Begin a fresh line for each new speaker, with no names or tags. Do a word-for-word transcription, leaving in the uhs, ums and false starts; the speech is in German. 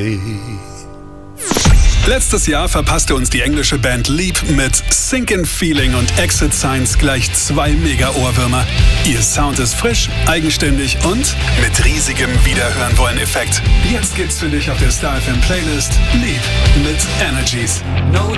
way.
Letztes Jahr verpasste uns die englische Band Leap mit Sinkin' Feeling und Exit Signs gleich zwei Mega-Ohrwürmer. Ihr Sound ist frisch, eigenständig und mit riesigem Wiederhören-Wollen-Effekt. Jetzt gibt's für dich auf der Star F M Playlist Leap mit Energies.